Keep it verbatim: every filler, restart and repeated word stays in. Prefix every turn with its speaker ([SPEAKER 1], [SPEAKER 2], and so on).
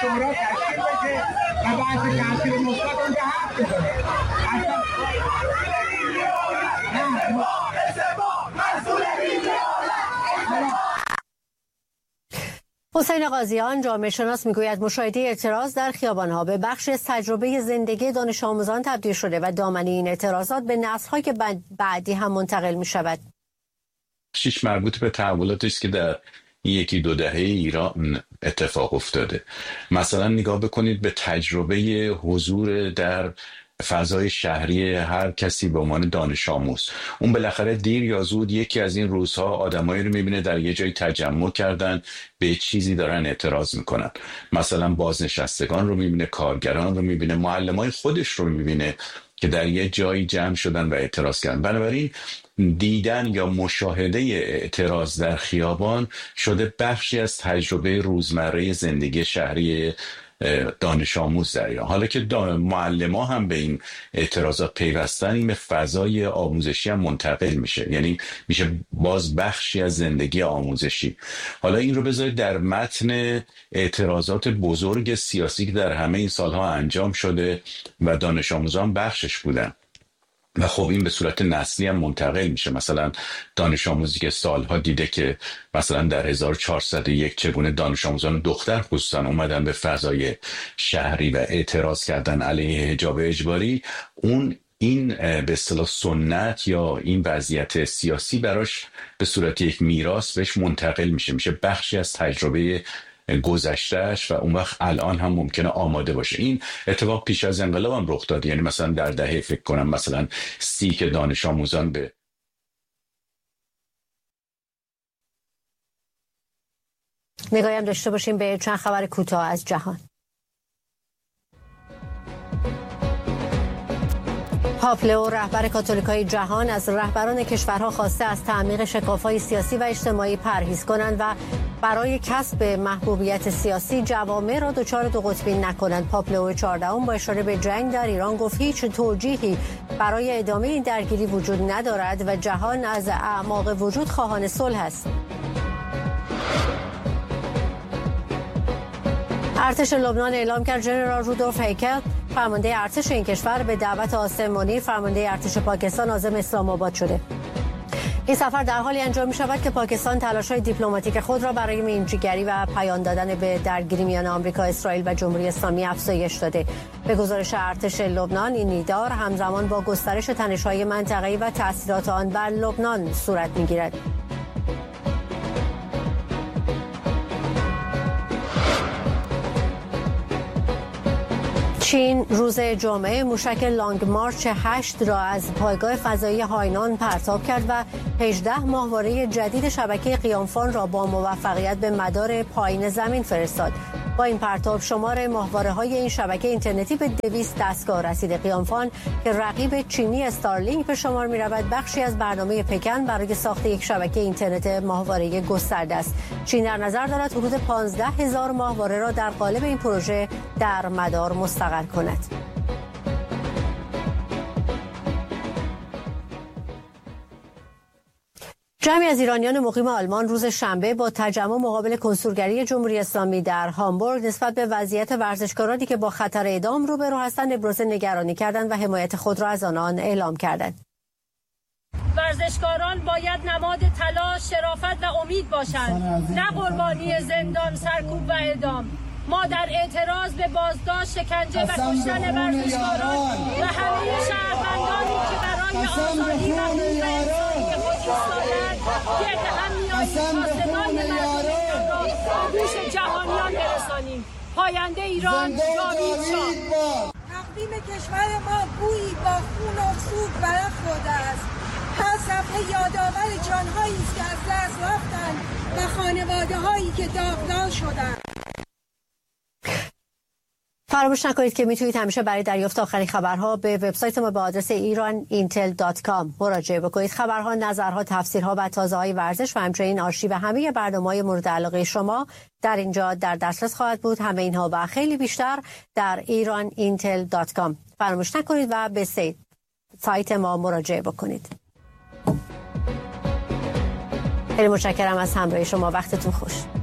[SPEAKER 1] شورا تشکیل بشه و بعد تاثیر مثبت اونجا حرف بزنه.
[SPEAKER 2] حسین قاضیان جامعه شناس میگوید مشاهده اعتراض در خیابان‌ها به بخش از تجربه زندگی دانش آموزان تبدیل شده و دامنه این اعتراضات به نسل‌های که بعدی هم منتقل می‌شود.
[SPEAKER 3] شیش مربوط به تحولاتی است که در یکی دو دهه ایران اتفاق افتاده. مثلا نگاه بکنید به تجربه حضور در فضای شهری هر کسی به عنوان دانش آموز. اون بالاخره دیر یا زود یکی از این روزها آدمایی رو میبینه در یه جای تجمع کردن به چیزی دارن اعتراض میکنن. مثلا بازنشستگان رو میبینه، کارگران رو میبینه، معلمای خودش رو میبینه که در یه جایی جمع شدن و اعتراض کردن. بنابراین دیدن یا مشاهده اعتراض در خیابان شده بخشی از تجربه روزمره زندگی شهری دانش آموز در ایران. حالا که معلم‌ها هم به این اعتراضات پیوستن، این به فضای آموزشی هم منتقل میشه، یعنی میشه باز بخشی از زندگی آموزشی. حالا این رو بذارید در متن اعتراضات بزرگ سیاسی که در همه این سالها انجام شده و دانش آموزان بخشش بودن و خب این به صورت نسلی هم منتقل میشه. مثلا دانش آموزی که سالها دیده که مثلا در هزار و چهارصد و یک چگونه دانش آموزان دختر خصوصا اومدن به فضای شهری و اعتراض کردن علیه حجاب اجباری، اون این به اصطلاح سنت یا این وضعیت سیاسی براش به صورت یک میراث بهش منتقل میشه، میشه بخشی از تجربه گذشتهش و اون وقت الان هم ممکنه آماده باشه. این اتفاق پیش از انقلاب هم رخ داد، یعنی مثلا در دهه فکر کنم مثلا سی که دانش آموزان به
[SPEAKER 2] نگاهی هم داشته باشیم به چند خبر کوتاه از جهان. پاپ لئو رهبر کاتولیکای جهان از رهبران کشورها خواسته از تعمیق شکاف‌های سیاسی و اجتماعی پرهیز کنند و برای کسب محبوبیت سیاسی جوامع را دچار دو قطبی نکنند. پاپ لئو چهاردهم با اشاره به جنگ در ایران گفت هیچ توجیهی برای ادامه این درگیری وجود ندارد و جهان از اعماق وجود خواهان صلح است. ارتش لبنان اعلام کرد ژنرال رودولف هیکل فرمانده ارتش این کشور به دعوت آسمانی فرمانده ارتش پاکستان عازم اسلام آباد شده. این سفر در حالی انجام می شود که پاکستان تلاش‌های دیپلماتیک خود را برای میانجیگری و پایان دادن به درگیری میان آمریکا، اسرائیل و جمهوری اسلامی افزایش داده. به گزارش ارتش لبنان این نیدار همزمان با گسترش تنش‌های منطقه‌ای و تأثیرات آن بر لبنان صورت می‌گیرد. چین روز جمعه موشک لانگ مارچ هشت را از پایگاه فضایی هاینان پرتاب کرد و هجده ماهواره جدید شبکه قیانفان را با موفقیت به مدار پایین زمین فرستاد. با این پرتاب شمار ماهواره‌های این شبکه اینترنتی به دویست دستگاه رسید. قیانفان که رقیب چینی استارلینک به شمار می‌رود، بخشی از برنامه پکن برای ساخت یک شبکه اینترنت ماهواره گسترده است. چین در نظر دارد حدود پانزده هزار ماهواره را در قالب این پروژه در مدار مستقر کند. جمعی از ایرانیان مقیم آلمان روز شنبه با تجمع مقابل کنسولگری جمهوری اسلامی در هامبورگ نسبت به وضعیت ورزشکارانی که با خطر اعدام روبرو هستند ابراز نگرانی کردند و حمایت خود را از آنان اعلام کردند.
[SPEAKER 4] ورزشکاران باید نماد تلاش، شرافت و امید باشند، نه قربانی زندان، سرکوب و اعدام. ما در اعتراض به بازداشت، شکنجه و کشتن ورزشکاران و همه شهروندانی که برای آزادی و حقوق انسانی خود ایستادند گرد هم می‌آییم تا صدای مردم را به گوش جهانیان برسانیم. پاینده ایران جاوید شاه.
[SPEAKER 5] تقدیم کشور ما بویی با خون و سوگ برافروخته است. هر صفحه یادآور جان‌هایی است که از دست رفتند و خانواده‌هایی که داغدار شدند.
[SPEAKER 2] فراموش نکنید که میتونید همیشه برای دریافت آخرین خبرها به وبسایت ما به آدرس ایران اینتل دات کام مراجعه بکنید. خبرها، نظرها، تفسیرها و تازه‌های ورزش و همچنین آرشیو همه برنامه‌های مورد علاقه شما در اینجا در دسترس خواهد بود. همه اینها و خیلی بیشتر در ایران اینتل دات کام. فراموش نکنید و به سایت ما مراجعه بکنید. خیلی متشکرم از همراهی شما. وقتتون خوش.